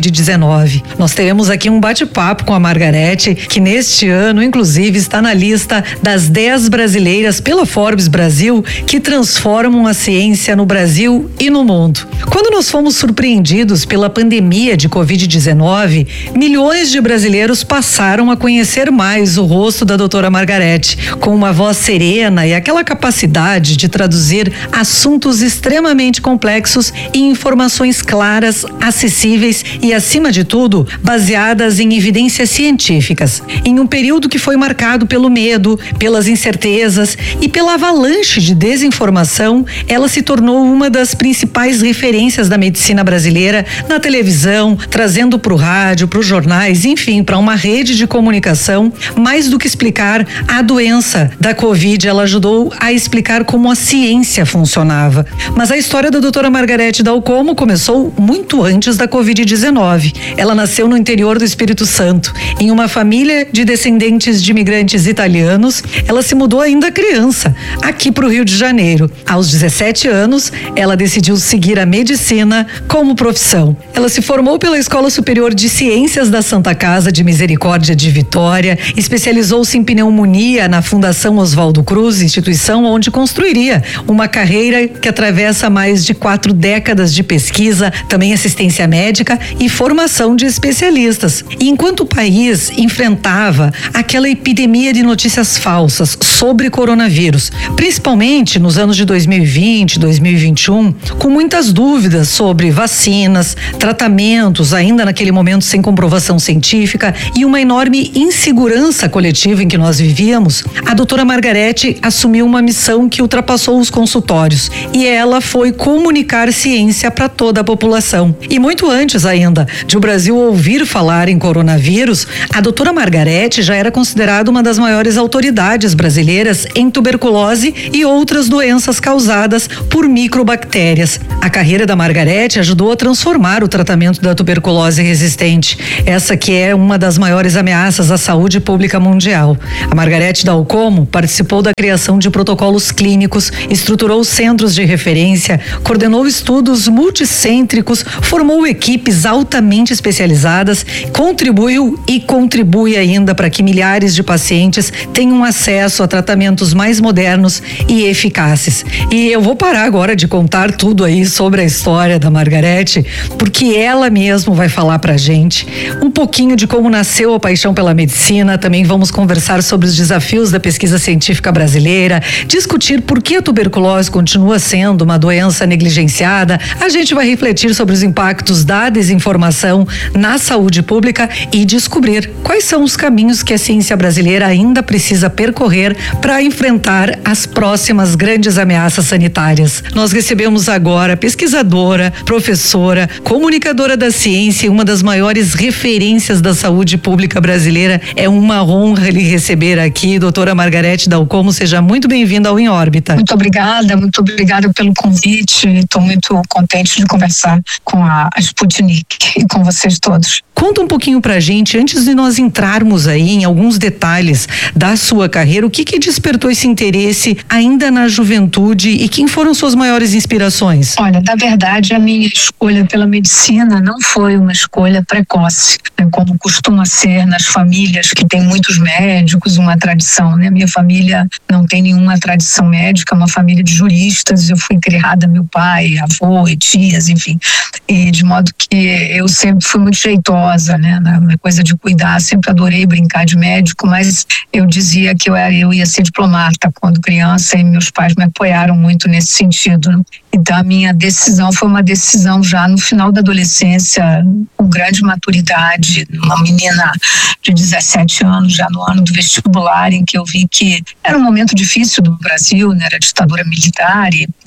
Covid-19. Nós teremos aqui um bate-papo com a Margarete, que neste ano, inclusive, está na lista das 10 brasileiras pela Forbes Brasil que transformam a ciência no Brasil e no mundo. Quando nós fomos surpreendidos pela pandemia de Covid-19, milhões de brasileiros passaram a conhecer mais o rosto da doutora Margarete, com uma voz serena e aquela capacidade de traduzir assuntos extremamente complexos em informações claras, acessíveis e, acima de tudo, baseadas em evidências científicas. Em um período que foi marcado pelo medo, pelas incertezas e pela avalanche de desinformação, ela se tornou uma das principais referências da medicina brasileira na televisão, trazendo para o rádio, para os jornais, enfim, para uma rede de comunicação. Mais do que explicar a doença da Covid, ela ajudou a explicar como a ciência funcionava. Mas a história da doutora Margarete Dal Como começou muito antes da Covid-19. Ela nasceu no interior do Espírito Santo, em uma família de descendentes de imigrantes italianos. Ela se mudou ainda criança, aqui para o Rio de Janeiro. Aos 17 anos, ela decidiu seguir a medicina como profissão. Ela se formou pela Escola Superior de Ciências da Santa Casa de Misericórdia de Vitória, especializou-se em pneumonia na Fundação Oswaldo Cruz, instituição onde construiria uma carreira que atravessa mais de 4 décadas de pesquisa, também assistência médica e formação de especialistas. E enquanto o país enfrentava aquela epidemia de notícias falsas sobre coronavírus, principalmente nos anos de 2020, 2021, com muitas dúvidas sobre vacinas, tratamentos, ainda naquele momento sem comprovação científica, e uma enorme insegurança coletiva em que nós vivíamos, a doutora Margarete assumiu uma missão que ultrapassou os consultórios, e ela foi comunicar ciência para toda a população. E muito antes ainda de o Brasil ouvir falar em coronavírus, a doutora Margarete já era considerada uma das maiores autoridades brasileiras em tuberculose e outras doenças causadas por microbactérias. A carreira da Margarete ajudou a transformar o tratamento da tuberculose resistente, essa que é uma das maiores ameaças à saúde pública mundial. A Margarete Dal Como participou da criação de protocolos clínicos, estruturou centros de referência, coordenou estudos multicêntricos, formou equipes altamente especializadas, contribuiu e contribui ainda para que milhares de pacientes tenham acesso a tratamentos mais modernos e eficazes. E eu vou parar agora de contar tudo aí sobre a história da Margarete, porque ela mesma vai falar pra gente um pouquinho de como nasceu a paixão pela medicina. Também vamos conversar sobre os desafios da pesquisa científica brasileira, discutir por que a tuberculose continua sendo uma doença negligenciada. A gente vai refletir sobre os impactos da desinformação na saúde pública e descobrir quais são os caminhos que a ciência brasileira ainda precisa percorrer para enfrentar as próximas grandes ameaças sanitárias. Nós recebemos agora pesquisadora, professora, comunicadora da ciência e uma das maiores referências da saúde pública brasileira. É uma honra lhe receber aqui, doutora Margarete Dal Como. Seja muito bem-vinda ao Em Órbita. Muito obrigada pelo convite. Estou muito contente de conversar com a Sputnik e com vocês todos. Conta um pouquinho pra gente, antes de nós entrarmos aí em alguns detalhes da sua carreira, o que despertou esse interesse ainda na juventude e quem foram suas maiores inspirações? Olha, na verdade, a minha escolha pela medicina não foi uma escolha precoce, né, como costuma ser nas famílias que têm muitos médicos, uma tradição, né? Minha família não tem nenhuma tradição médica, é uma família de juristas. Eu fui criada, meu pai, avô e tias, enfim, e de modo que eu sempre fui muito jeitosa, né, na coisa de cuidar. Sempre adorei brincar de médico, mas eu dizia que eu ia ser diplomata quando criança, e meus pais me apoiaram muito nesse sentido, né? Então a minha decisão foi uma decisão já no final da adolescência, com grande maturidade, uma menina de 17 anos, já no ano do vestibular, em que eu vi que era um momento difícil do Brasil, né? Era ditadura militar,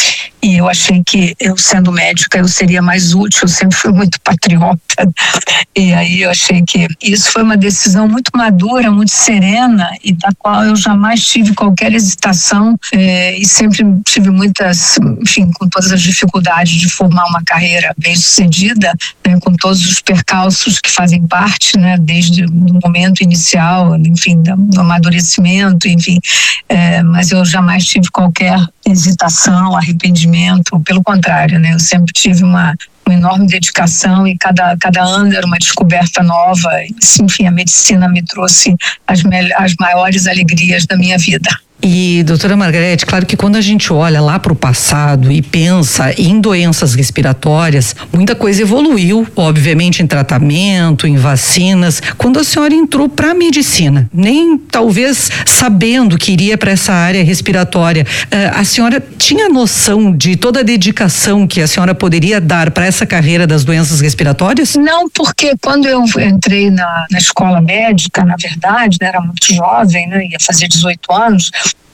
e eu achei que eu, sendo médica, eu seria mais útil. Eu sempre fui muito patriota, e aí eu achei que isso foi uma decisão muito madura, muito serena, e da qual eu jamais tive qualquer hesitação, e sempre tive muitas, enfim, com todas as dificuldades de formar uma carreira bem-sucedida, né, com todos os percalços que fazem parte, né, desde o momento inicial, enfim, do amadurecimento, enfim, mas eu jamais tive qualquer hesitação, arrependimento, pelo contrário, né, eu sempre tive uma uma enorme dedicação e cada ano era uma descoberta nova. Enfim, a medicina me trouxe as maiores alegrias da minha vida. E, doutora Margarete, claro que quando a gente olha lá para o passado e pensa em doenças respiratórias, muita coisa evoluiu, obviamente em tratamento, em vacinas. Quando a senhora entrou para a medicina, nem talvez sabendo que iria para essa área respiratória, a senhora tinha noção de toda a dedicação que a senhora poderia dar para essa carreira das doenças respiratórias? Não, porque quando eu entrei na escola médica, na verdade, né, era muito jovem, né, ia fazer 18 anos,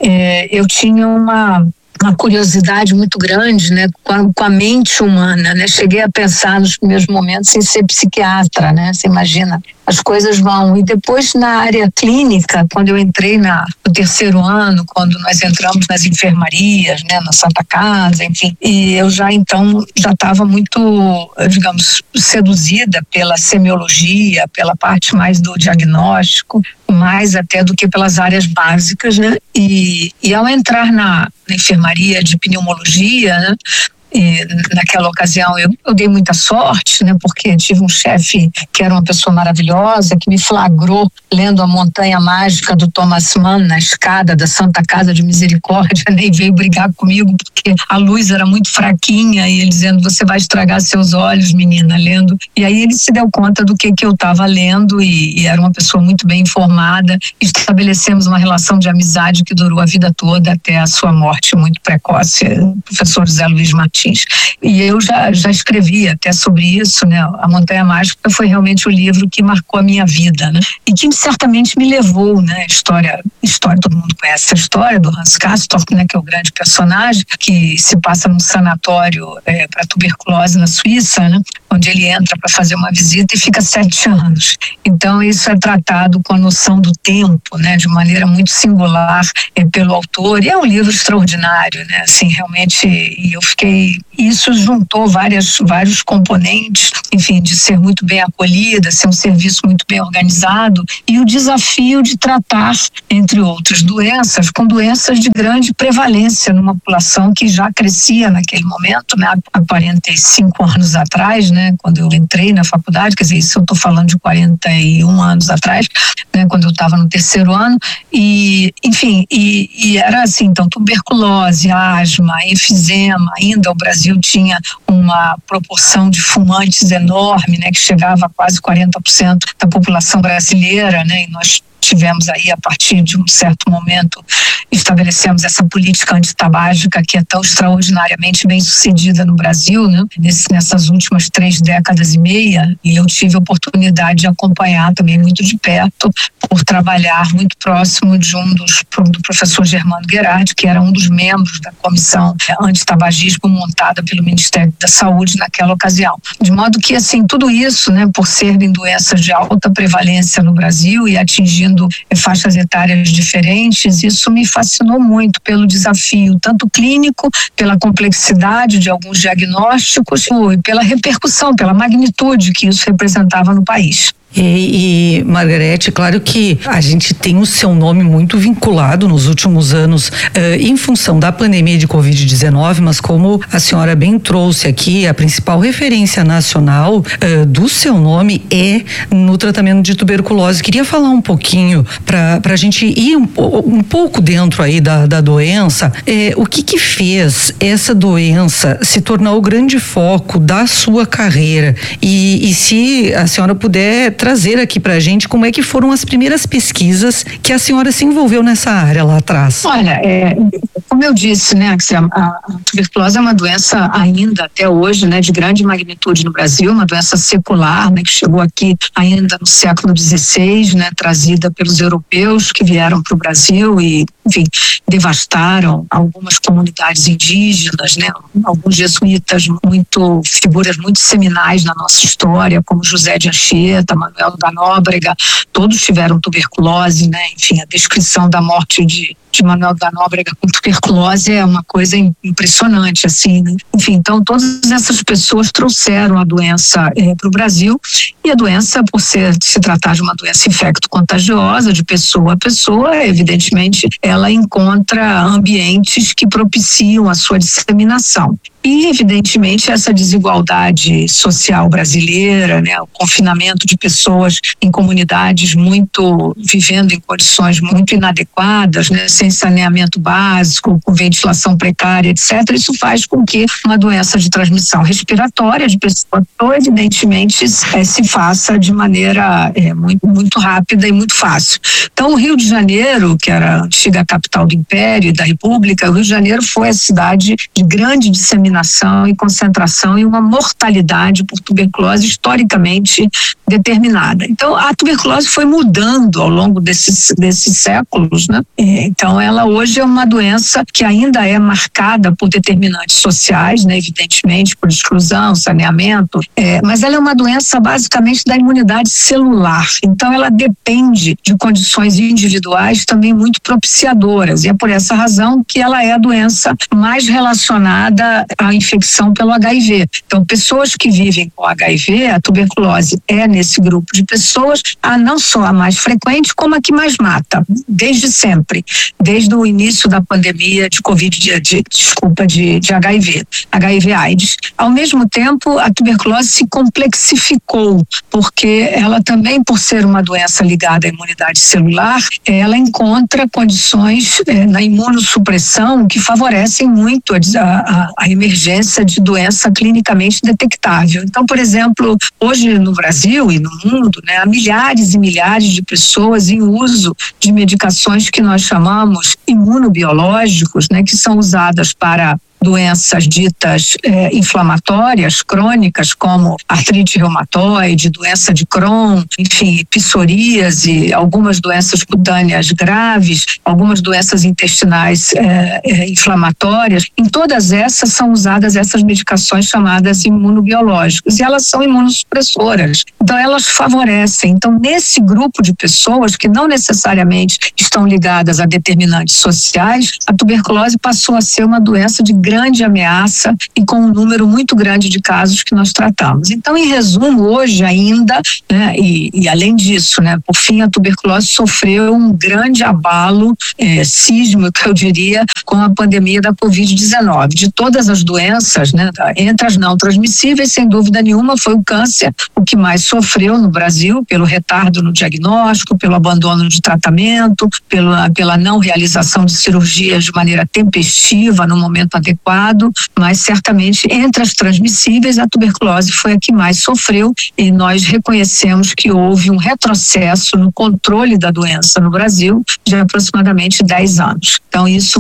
eu tinha uma curiosidade muito grande, né, com a mente humana, né? Cheguei a pensar nos primeiros momentos em ser psiquiatra, né? Você imagina, as coisas vão. E depois na área clínica, quando eu entrei no 3º ano, quando nós entramos nas enfermarias, né, na Santa Casa, enfim, e eu já estava muito, digamos, seduzida pela semiologia, pela parte mais do diagnóstico, mais até do que pelas áreas básicas, né? E ao entrar na enfermaria de pneumologia, né? E naquela ocasião eu dei muita sorte, né? Porque tive um chefe que era uma pessoa maravilhosa, que me flagrou lendo A Montanha Mágica do Thomas Mann na escada da Santa Casa de Misericórdia, nem veio brigar comigo porque a luz era muito fraquinha e ele dizendo: você vai estragar seus olhos, menina, lendo. E aí ele se deu conta do que eu estava lendo e era uma pessoa muito bem informada. Estabelecemos uma relação de amizade que durou a vida toda até a sua morte muito precoce, o professor José Luiz Martins. E eu já escrevi até sobre isso, né? A Montanha Mágica foi realmente o livro que marcou a minha vida, né? E que certamente me levou, né? História, todo mundo conhece a história do Hans Castorp, né? Que é o grande personagem, que se passa num sanatório para tuberculose na Suíça, né? Onde ele entra para fazer uma visita e fica 7 anos. Então isso é tratado com a noção do tempo, né? De maneira muito singular pelo autor, e é um livro extraordinário, né? Assim, realmente, e eu fiquei... Isso juntou vários componentes, enfim, de ser muito bem acolhida, ser um serviço muito bem organizado, e o desafio de tratar, entre outras doenças, com doenças de grande prevalência numa população que já crescia naquele momento, né? Há 45 anos atrás, né? Quando eu entrei na faculdade, quer dizer, isso eu estou falando de 41 anos atrás, né? Quando eu estava no 3º ano, e enfim, e era assim, então, tuberculose, asma, enfisema. Ainda o Brasil tinha uma proporção de fumantes enorme, né, que chegava a quase 40% da população brasileira, né, e nós tivemos aí, a partir de um certo momento, estabelecemos essa política antitabágica que é tão extraordinariamente bem sucedida no Brasil, né? Nessas últimas 3 décadas e meia, e eu tive a oportunidade de acompanhar também muito de perto, por trabalhar muito próximo do professor Germano Gerardi, que era um dos membros da comissão antitabagismo montada pelo Ministério da Saúde naquela ocasião. De modo que, assim, tudo isso, né, por serem doenças de alta prevalência no Brasil e atingindo faixas etárias diferentes, isso me fascinou muito pelo desafio, tanto clínico, pela complexidade de alguns diagnósticos e pela repercussão, pela magnitude que isso representava no país. E Margarete, claro que a gente tem o seu nome muito vinculado nos últimos anos em função da pandemia de Covid-19, mas como a senhora bem trouxe aqui, a principal referência nacional do seu nome é no tratamento de tuberculose. Queria falar um pouquinho para a gente ir um pouco dentro aí da doença, o que fez essa doença se tornar o grande foco da sua carreira e se a senhora puder trazer aqui pra gente como é que foram as primeiras pesquisas que a senhora se envolveu nessa área lá atrás. Olha, como eu disse, né, a tuberculose é uma doença ainda até hoje, né, de grande magnitude no Brasil, uma doença secular, né, que chegou aqui ainda no século XVI, né, trazida pelos europeus que vieram para o Brasil e, enfim, devastaram algumas comunidades indígenas, né, alguns jesuítas, figuras muito seminais na nossa história, como José de Anchieta, Manuel da Nóbrega, todos tiveram tuberculose, né? Enfim, a descrição da morte de de Manuel da Nóbrega com tuberculose é uma coisa impressionante, assim, né? Enfim, então todas essas pessoas trouxeram a doença para o Brasil, e a doença, por se tratar de uma doença infecto-contagiosa, de pessoa a pessoa, evidentemente ela encontra ambientes que propiciam a sua disseminação. E, evidentemente, essa desigualdade social brasileira, né, o confinamento de pessoas em comunidades vivendo em condições muito inadequadas, né, sem saneamento básico, com ventilação precária, etc., isso faz com que uma doença de transmissão respiratória de pessoa, evidentemente, se faça de maneira muito rápida e muito fácil. Então, o Rio de Janeiro, que era a antiga capital do Império e da República, o Rio de Janeiro foi a cidade de grande disseminação e concentração e uma mortalidade por tuberculose historicamente determinada. Então, a tuberculose foi mudando ao longo desses séculos, né? Então, ela hoje é uma doença que ainda é marcada por determinantes sociais, né? Evidentemente, por exclusão, saneamento, mas ela é uma doença basicamente da imunidade celular. Então, ela depende de condições individuais também muito propiciadoras, e é por essa razão que ela é a doença mais relacionada à infecção pelo HIV. Então, pessoas que vivem com HIV, a tuberculose é nesse grupo de pessoas, não só a mais frequente, como a que mais mata, desde sempre, desde o início da pandemia de de HIV/AIDS. Ao mesmo tempo, a tuberculose se complexificou, porque ela também, por ser uma doença ligada à imunidade celular, ela encontra condições na imunossupressão que favorecem muito a emergência de doença clinicamente detectável. Então, por exemplo, hoje no Brasil e no mundo, né, há milhares e milhares de pessoas em uso de medicações que nós chamamos imunobiológicos, né, que são usadas para doenças ditas inflamatórias, crônicas, como artrite reumatoide, doença de Crohn, enfim, psoríase, algumas doenças cutâneas graves, algumas doenças intestinais inflamatórias. Em todas essas são usadas essas medicações chamadas imunobiológicas, e elas são imunossupressoras. Então, elas favorecem. Então, nesse grupo de pessoas que não necessariamente estão ligadas a determinantes sociais, a tuberculose passou a ser uma doença de grande ameaça e com um número muito grande de casos que nós tratamos. Então, em resumo, hoje ainda, né, e além disso, né, por fim, a tuberculose sofreu um grande abalo sísmico, eu diria, com a pandemia da Covid-19. De todas as doenças, né, entre as não transmissíveis, sem dúvida nenhuma, foi o câncer o que mais sofreu no Brasil, pelo retardo no diagnóstico, pelo abandono de tratamento, pela não realização de cirurgias de maneira tempestiva no momento adequado, mas certamente entre as transmissíveis a tuberculose foi a que mais sofreu, e nós reconhecemos que houve um retrocesso no controle da doença no Brasil de aproximadamente 10 anos. Então isso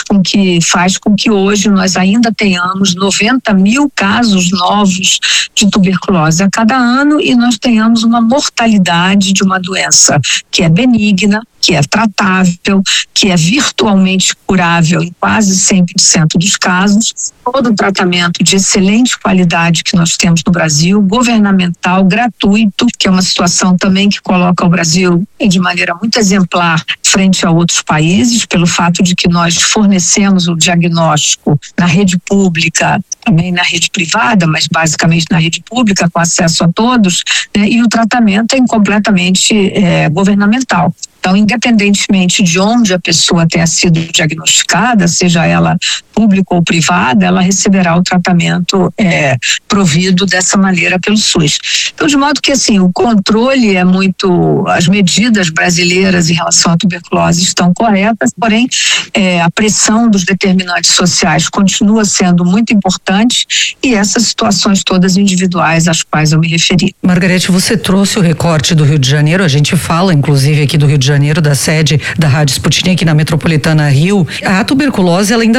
faz com que hoje nós ainda tenhamos 90 mil casos novos de tuberculose a cada ano, e nós tenhamos uma mortalidade de uma doença que é benigna, que é tratável, que é virtualmente curável em quase 100% dos casos, todo o tratamento de excelente qualidade que nós temos no Brasil, governamental, gratuito, que é uma situação também que coloca o Brasil de maneira muito exemplar frente a outros países, pelo fato de que nós fornecemos o diagnóstico na rede pública, também na rede privada, mas basicamente na rede pública, com acesso a todos, né, e o tratamento é completamente governamental. Então, independentemente de onde a pessoa tenha sido diagnosticada, seja ela pública ou privada, ela receberá o tratamento provido dessa maneira pelo SUS. Então, de modo que, assim, o controle as medidas brasileiras em relação à tuberculose estão corretas, porém, a pressão dos determinantes sociais continua sendo muito importante, e essas situações todas individuais às quais eu me referi. Margarete, você trouxe o recorte do Rio de Janeiro, a gente fala, inclusive, aqui do Rio de Janeiro, da sede da Rádio Sputnik aqui na Metropolitana Rio. A tuberculose, ela ainda apresenta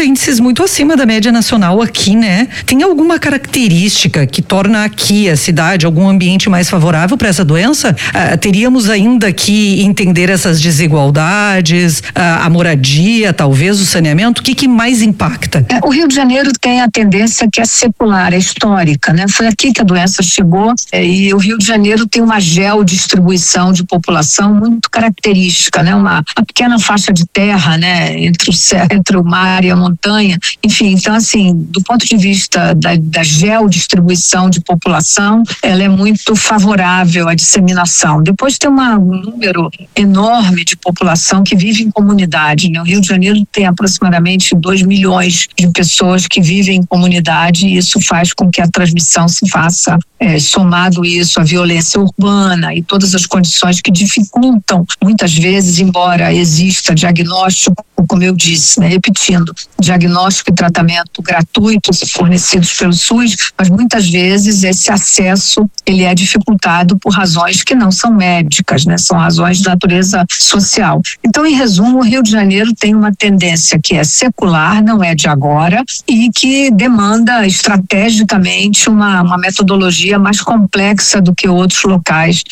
índices muito acima da média nacional aqui, né? Tem alguma característica que torna aqui a cidade algum ambiente mais favorável para essa doença? Teríamos ainda que entender essas desigualdades, a moradia, talvez o saneamento. O que mais impacta? O Rio de Janeiro tem a tendência que é secular, é histórica, né? Foi aqui que a doença chegou, e o Rio de Janeiro tem uma geodistribuição de população muito característica, né? Uma pequena faixa de terra, né? Entre o mar e a montanha, enfim, então assim, do ponto de vista da geodistribuição de população, ela é muito favorável à disseminação. Depois tem um número enorme de população que vive em comunidade, né? O Rio de Janeiro tem aproximadamente 2 milhões de pessoas que vivem em comunidade, e isso faz com que a transmissão se faça, somado isso à violência urbana e todas as condições que dificultam, muitas vezes, embora exista diagnóstico, como eu disse, né, repetindo, diagnóstico e tratamento gratuitos fornecidos pelo SUS, mas muitas vezes esse acesso ele é dificultado por razões que não são médicas, né, são razões de natureza social. Então, em resumo, o Rio de Janeiro tem uma tendência que é secular, não é de agora, e que demanda estrategicamente uma metodologia mais complexa do que outros locais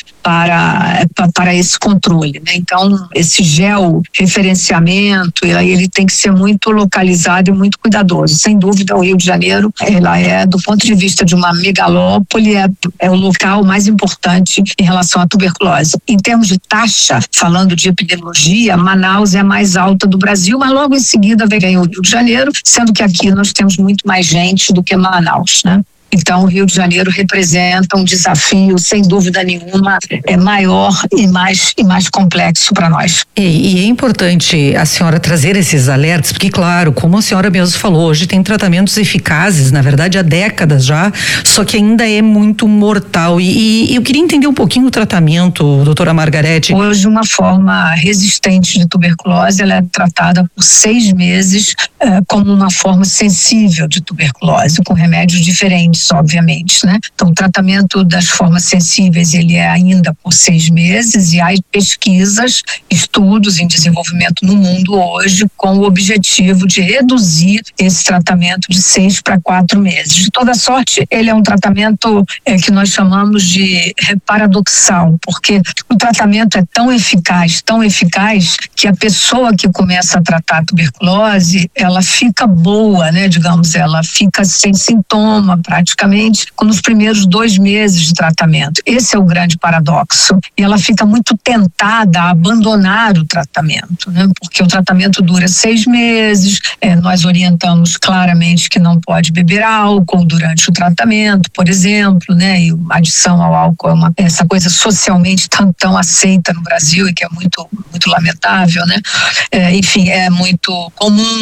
para esse controle, né? Então, esse georreferenciamento, ele tem que ser muito localizado e muito cuidadoso. Sem dúvida, o Rio de Janeiro, ela é, do ponto de vista de uma megalópole, é o local mais importante em relação à tuberculose. Em termos de taxa, falando de epidemiologia, Manaus é a mais alta do Brasil, mas logo em seguida vem o Rio de Janeiro, sendo que aqui nós temos muito mais gente do que Manaus, né? Então, o Rio de Janeiro representa um desafio, sem dúvida nenhuma, maior e mais complexo para nós. E é importante a senhora trazer esses alertas, porque, claro, como a senhora mesmo falou, hoje tem tratamentos eficazes, na verdade, há décadas já, só que ainda é muito mortal. E eu queria entender um pouquinho o tratamento, doutora Margarete. Hoje, uma forma resistente de tuberculose, ela é tratada por 6 meses como uma forma sensível de tuberculose, com remédios diferentes, obviamente, né? Então, o tratamento das formas sensíveis, ele é ainda por 6 meses, e há pesquisas, estudos em desenvolvimento no mundo hoje com o objetivo de reduzir esse tratamento de 6 para 4 meses. De toda sorte, ele é um tratamento que nós chamamos de paradoxal, porque o tratamento é tão eficaz, que a pessoa que começa a tratar a tuberculose, ela fica boa, né? Digamos, ela fica sem sintoma, praticamente, nos primeiros 2 meses de tratamento. Esse é o grande paradoxo. E ela fica muito tentada a abandonar o tratamento, né? Porque o tratamento dura 6 meses, nós orientamos claramente que não pode beber álcool durante o tratamento, por exemplo, né? E a adição ao álcool é essa coisa socialmente tão aceita no Brasil e que é muito, muito lamentável, né? Enfim, é muito comum.